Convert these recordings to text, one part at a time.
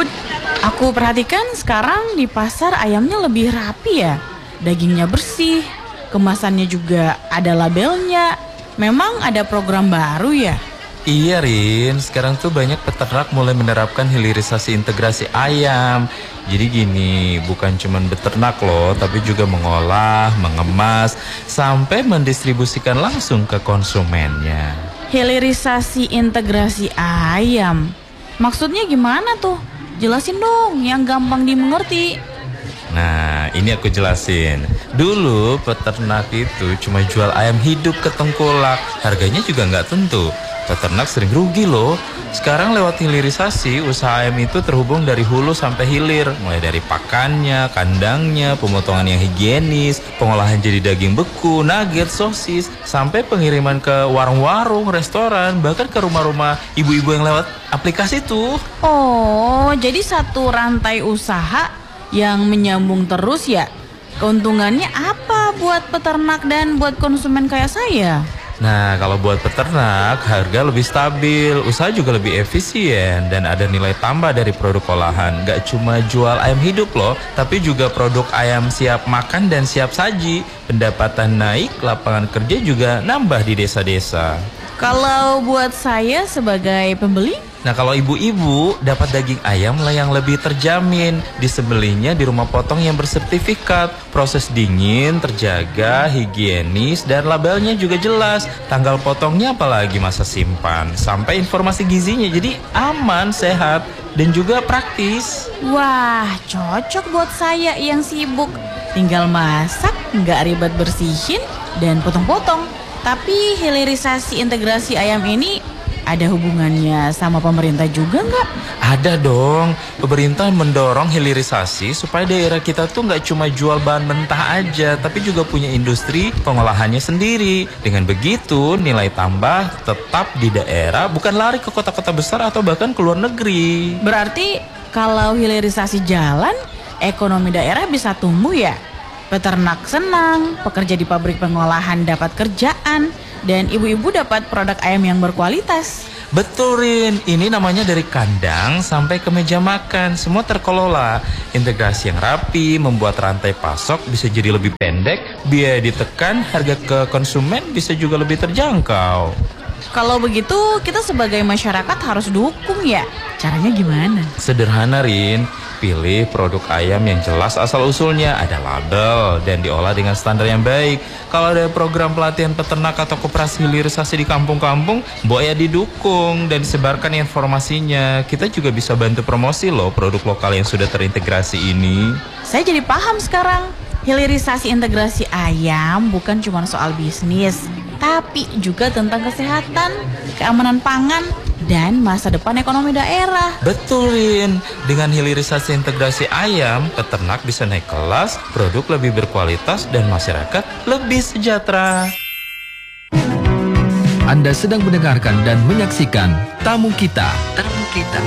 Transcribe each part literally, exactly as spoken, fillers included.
Bud, aku perhatikan sekarang di pasar ayamnya lebih rapi ya. Dagingnya bersih, kemasannya juga ada labelnya. Memang ada program baru ya? Iya Rin, sekarang tuh banyak peternak mulai menerapkan hilirisasi integrasi ayam. Jadi gini, bukan cuma beternak loh, tapi juga mengolah, mengemas, sampai mendistribusikan langsung ke konsumennya. Hilirisasi integrasi ayam, maksudnya gimana tuh? Jelasin dong yang gampang dimengerti. Nah, ini aku jelasin. Dulu peternak itu cuma jual ayam hidup ke tengkulak, harganya juga nggak tentu. Peternak sering rugi loh. Sekarang lewat hilirisasi, usaha ayam itu terhubung dari hulu sampai hilir. Mulai dari pakannya, kandangnya, pemotongan yang higienis, pengolahan jadi daging beku, nugget, sosis, sampai pengiriman ke warung-warung, restoran, bahkan ke rumah-rumah ibu-ibu yang lewat aplikasi tuh. Oh, jadi satu rantai usaha yang menyambung terus ya? Keuntungannya apa buat peternak dan buat konsumen kayak saya? Nah, kalau buat peternak, harga lebih stabil, usaha juga lebih efisien, dan ada nilai tambah dari produk olahan. Gak cuma jual ayam hidup loh, tapi juga produk ayam siap makan dan siap saji. Pendapatan naik, lapangan kerja juga nambah di desa-desa. Kalau buat saya sebagai pembeli? Nah, kalau ibu-ibu dapat daging ayam lah yang lebih terjamin. Disembelihnya di rumah potong yang bersertifikat. Proses dingin, terjaga, higienis, dan labelnya juga jelas. Tanggal potongnya apalagi masa simpan. Sampai informasi gizinya, jadi aman, sehat, dan juga praktis. Wah, cocok buat saya yang sibuk. Tinggal masak, nggak ribet bersihin, dan potong-potong. Tapi hilirisasi integrasi ayam ini ada hubungannya sama pemerintah juga nggak? Ada dong, pemerintah mendorong hilirisasi supaya daerah kita tuh nggak cuma jual bahan mentah aja, tapi juga punya industri pengolahannya sendiri. Dengan begitu, nilai tambah tetap di daerah, bukan lari ke kota-kota besar atau bahkan ke luar negeri. Berarti kalau hilirisasi jalan, ekonomi daerah bisa tumbuh ya? Peternak senang, pekerja di pabrik pengolahan dapat kerjaan, dan ibu-ibu dapat produk ayam yang berkualitas. Betul Rin, ini namanya dari kandang sampai ke meja makan, semua terkelola. Integrasi yang rapi membuat rantai pasok bisa jadi lebih pendek, biaya ditekan, harga ke konsumen bisa juga lebih terjangkau. Kalau begitu kita sebagai masyarakat harus dukung ya? Caranya gimana? Sederhana Rin, pilih produk ayam yang jelas asal-usulnya, ada label, dan diolah dengan standar yang baik. Kalau ada program pelatihan peternak atau koperasi hilirisasi di kampung-kampung, boleh ya didukung dan disebarkan informasinya. Kita juga bisa bantu promosi loh produk lokal yang sudah terintegrasi ini. Saya jadi paham sekarang. Hilirisasi integrasi ayam bukan cuma soal bisnis, tapi juga tentang kesehatan, keamanan pangan, dan masa depan ekonomi daerah. Betul Rin, dengan hilirisasi integrasi ayam, peternak bisa naik kelas, produk lebih berkualitas, dan masyarakat lebih sejahtera. Anda sedang mendengarkan dan menyaksikan Tamu Kita. Tamu Kita.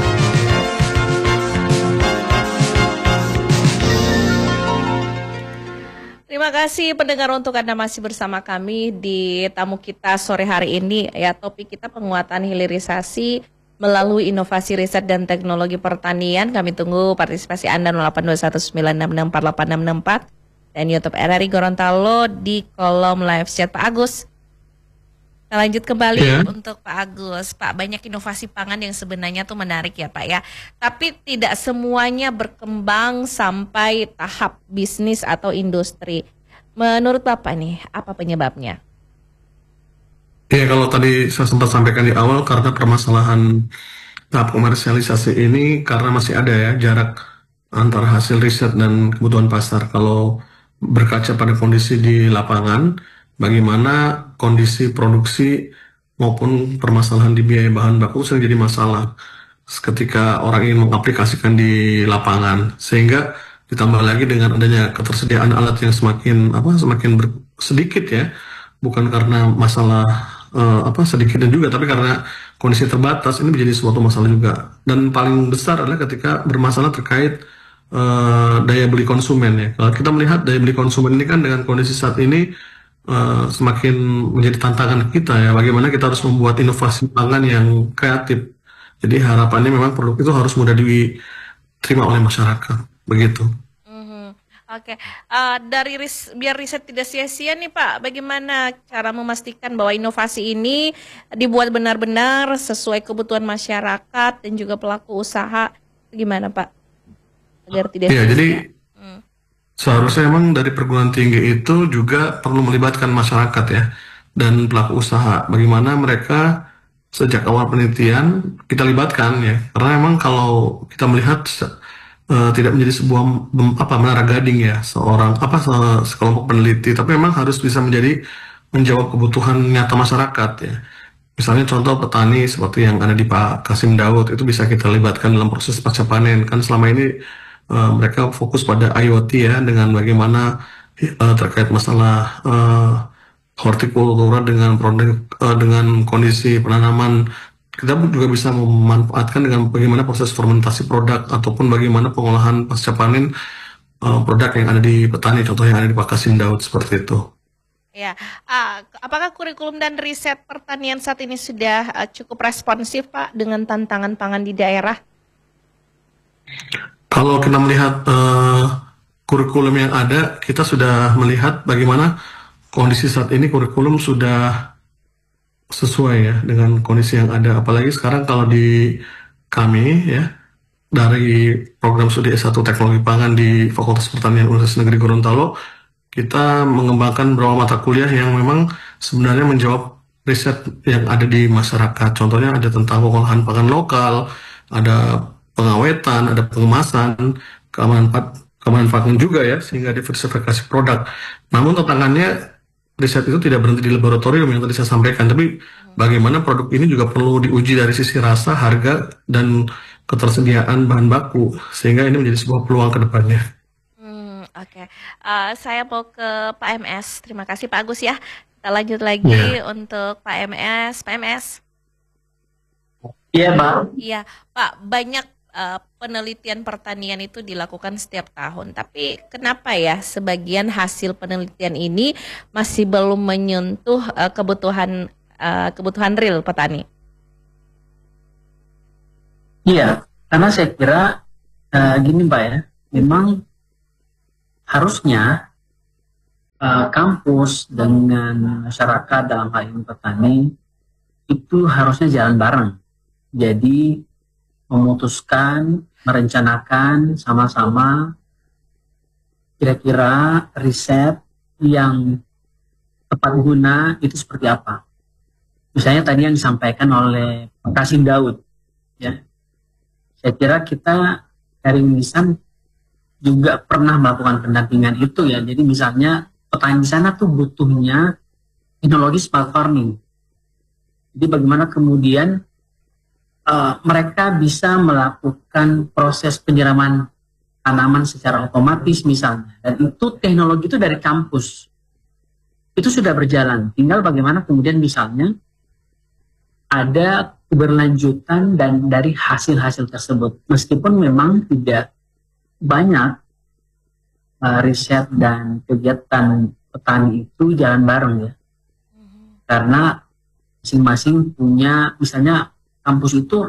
Terima kasih pendengar untuk Anda masih bersama kami di Tamu Kita sore hari ini. Ya, topik kita penguatan hilirisasi melalui inovasi riset dan teknologi pertanian. Kami tunggu partisipasi Anda nol delapan dua satu sembilan enam enam empat delapan enam enam empat dan YouTube R R I Gorontalo di kolom live chat. Pak Agus, kita lanjut kembali ya. Untuk Pak Agus. Pak, banyak inovasi pangan yang sebenarnya tuh menarik ya Pak ya. Tapi tidak semuanya berkembang sampai tahap bisnis atau industri. Menurut Bapak nih, apa penyebabnya? Ya, kalau tadi saya sempat sampaikan di awal, karena permasalahan tahap komersialisasi ini karena masih ada ya jarak antara hasil riset dan kebutuhan pasar. Kalau berkaca pada kondisi di lapangan, bagaimana kondisi produksi maupun permasalahan di biaya bahan baku sering jadi masalah ketika orang ingin mengaplikasikan di lapangan, sehingga ditambah lagi dengan adanya ketersediaan alat yang semakin apa semakin ber, sedikit ya, bukan karena masalah uh, apa sedikit dan juga, tapi karena kondisi terbatas, ini menjadi suatu masalah juga. Dan paling besar adalah ketika bermasalah terkait uh, daya beli konsumen ya. Kalau kita melihat daya beli konsumen ini kan dengan kondisi saat ini uh, semakin menjadi tantangan kita ya, bagaimana kita harus membuat inovasi pangan yang kreatif. Jadi harapannya memang produk itu harus mudah di diterima oleh masyarakat. Begitu. Mhm. Oke, Eh, dari ris- biar riset tidak sia-sia nih Pak, bagaimana cara memastikan bahwa inovasi ini dibuat benar-benar sesuai kebutuhan masyarakat dan juga pelaku usaha, gimana Pak? Agar tidak Iya, jadi sia-sia. Hmm. seharusnya memang dari perguruan tinggi itu juga perlu melibatkan masyarakat ya dan pelaku usaha. Bagaimana mereka sejak awal penelitian kita libatkan ya, karena memang kalau kita melihat eh, tidak menjadi sebuah mem- apa menara gading ya seorang apa se- sekelompok peneliti, tapi memang harus bisa menjadi menjawab kebutuhan nyata masyarakat ya. Misalnya contoh petani seperti yang ada di Pak Kasim Daud itu bisa kita libatkan dalam proses pasca panen. Kan selama ini eh, mereka fokus pada IoT ya dengan bagaimana eh, terkait masalah eh, hortikultura dengan produk eh, dengan kondisi penanaman. Kita juga bisa memanfaatkan dengan bagaimana proses fermentasi produk ataupun bagaimana pengolahan pasca panen eh, produk yang ada di petani, contoh yang ada di Pak Kasim Daud seperti itu. Ya, Ah, apakah kurikulum dan riset pertanian saat ini sudah eh, cukup responsif Pak dengan tantangan pangan di daerah? Kalau kita melihat eh, kurikulum yang ada, kita sudah melihat bagaimana kondisi saat ini kurikulum sudah sesuai ya dengan kondisi yang ada. Apalagi sekarang kalau di kami ya dari program studi S satu Teknologi Pangan di Fakultas Pertanian Universitas Negeri Gorontalo, kita mengembangkan beberapa mata kuliah yang memang sebenarnya menjawab riset yang ada di masyarakat. Contohnya ada tentang pengolahan pangan lokal, ada pengawetan, ada pengemasan, keamanan pa- keamanan pangan juga ya, sehingga diversifikasi produk. Namun tantangannya riset itu tidak berhenti di laboratorium yang tadi saya sampaikan, tapi bagaimana produk ini juga perlu diuji dari sisi rasa, harga, dan ketersediaan bahan baku, sehingga ini menjadi sebuah peluang ke depannya. Hmm, oke. Eh, saya mau ke Pak M S. Terima kasih Pak Agus ya. Kita lanjut lagi Ya. untuk Pak M S. Pak M S. Iya, Mbak. Iya, Pak, banyak eh, penelitian pertanian itu dilakukan setiap tahun. Tapi kenapa ya sebagian hasil penelitian ini masih belum menyentuh eh, kebutuhan eh, kebutuhan real petani? Iya, karena saya kira eh, gini Mbak ya, memang harusnya eh, kampus dengan masyarakat dalam hal ini petani itu harusnya jalan bareng. Jadi memutuskan, merencanakan sama-sama kira-kira riset yang tepat guna itu seperti apa. Misalnya tadi yang disampaikan oleh Pak Kasim Daud, ya. Saya kira kita dari Unisan juga pernah melakukan pendampingan itu ya. Jadi misalnya petani di sana tuh butuhnya teknologi smart farming. Jadi bagaimana kemudian uh, mereka bisa melakukan proses penyiraman tanaman secara otomatis misalnya. Dan itu teknologi itu dari kampus. Itu sudah berjalan. Tinggal bagaimana kemudian misalnya ada keberlanjutan dan dari hasil-hasil tersebut. Meskipun memang tidak banyak uh, riset dan kegiatan petani itu jalan bareng ya. Karena masing-masing punya, misalnya kampus itu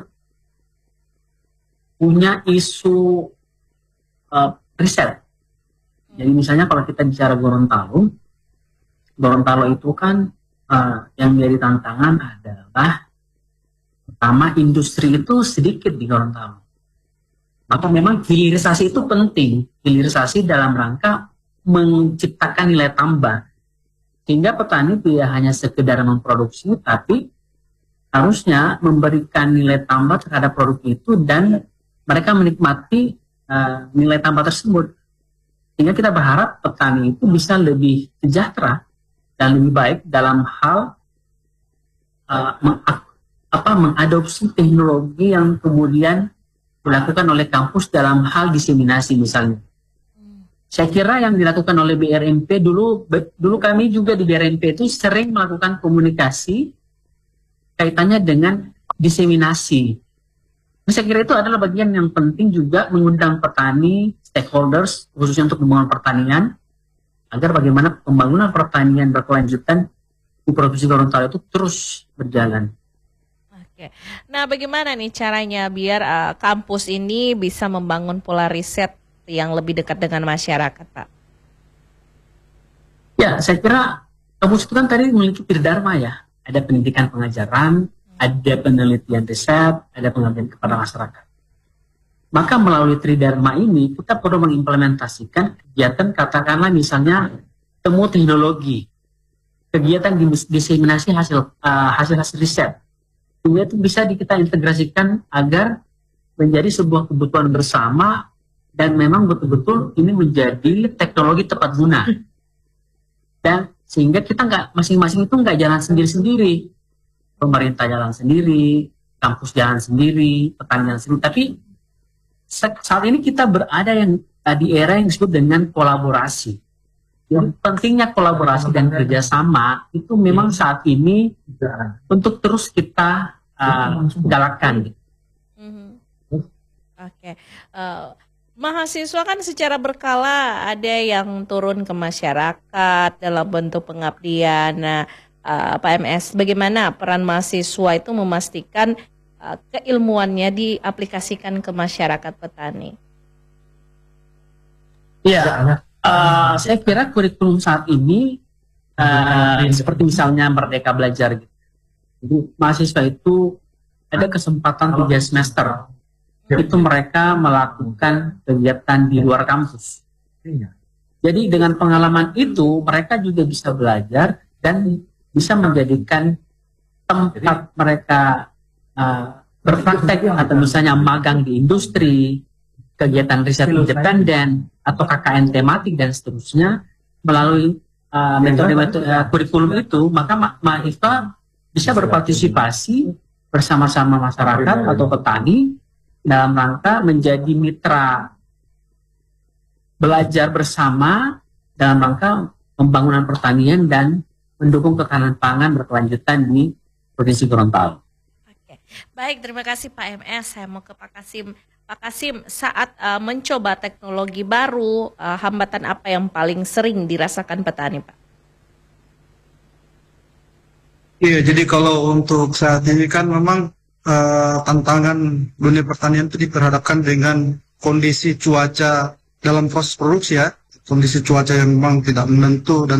punya isu uh, riset. Jadi misalnya kalau kita bicara Gorontalo, Gorontalo itu kan uh, yang menjadi tantangan adalah pertama industri itu sedikit di Gorontalo. Maka memang hilirisasi itu penting. Hilirisasi dalam rangka menciptakan nilai tambah. Sehingga petani tidak hanya sekedar memproduksi, tapi harusnya memberikan nilai tambah terhadap produk itu dan mereka menikmati uh, nilai tambah tersebut. Sehingga kita berharap petani itu bisa lebih sejahtera dan lebih baik dalam hal uh, meng apa, mengadopsi teknologi yang kemudian dilakukan oleh kampus dalam hal diseminasi misalnya. Saya kira yang dilakukan oleh B R M P dulu, dulu kami juga di B R M P itu sering melakukan komunikasi kaitannya dengan diseminasi. Saya kira itu adalah bagian yang penting juga mengundang petani, stakeholders, khususnya untuk pembangunan pertanian, agar bagaimana pembangunan pertanian berkelanjutan di Provinsi Gorontalo itu terus berjalan. Oke. Nah, bagaimana nih caranya biar uh, kampus ini bisa membangun pola riset yang lebih dekat dengan masyarakat, Pak? Ya, saya kira kampus itu kan tadi memiliki tridharma ya. Ada pendidikan pengajaran, ada penelitian riset, ada pengabdian kepada masyarakat. Maka melalui tridharma ini kita perlu mengimplementasikan kegiatan, katakanlah misalnya temu teknologi, kegiatan diseminasi hasil uh, hasil-hasil riset. Ini itu bisa di, kita integrasikan agar menjadi sebuah kebutuhan bersama dan memang betul-betul ini menjadi teknologi tepat guna. Dan sehingga kita nggak masing-masing itu nggak jalan sendiri-sendiri, pemerintah jalan sendiri, kampus jalan sendiri, petani jalan sendiri. Tapi saat ini kita berada yang di era yang disebut dengan kolaborasi. Yang pentingnya kolaborasi dan kerjasama itu memang saat ini untuk terus kita uh, galakkan. Mm-hmm. Oke. Okay. Uh, mahasiswa kan secara berkala ada yang turun ke masyarakat dalam bentuk pengabdian. Nah, uh, Pak M S, bagaimana peran mahasiswa itu memastikan uh, keilmuannya diaplikasikan ke masyarakat petani? Iya, uh, saya kira kurikulum saat ini uh, seperti misalnya Merdeka Belajar gitu. Jadi mahasiswa itu ada kesempatan tiga semester itu mereka melakukan kegiatan di luar kampus. Jadi dengan pengalaman itu mereka juga bisa belajar dan bisa menjadikan tempat mereka uh, berpraktek atau misalnya magang di industri, kegiatan riset independen atau K K N tematik dan seterusnya melalui uh, metode-metode uh, kurikulum itu, maka ma mahasiswa bisa berpartisipasi bersama-sama masyarakat atau petani dalam rangka menjadi mitra belajar bersama dalam rangka pembangunan pertanian dan mendukung ketahanan pangan berkelanjutan di Provinsi Gorontalo. Oke, baik, terima kasih Pak M S. Saya mau ke Pak Kasim. Pak Kasim, saat uh, mencoba teknologi baru, uh, hambatan apa yang paling sering dirasakan petani, Pak? Iya, jadi kalau untuk saat ini kan memang uh, tantangan dunia pertanian itu diperhadapkan dengan kondisi cuaca dalam proses produksi ya, kondisi cuaca yang memang tidak menentu dan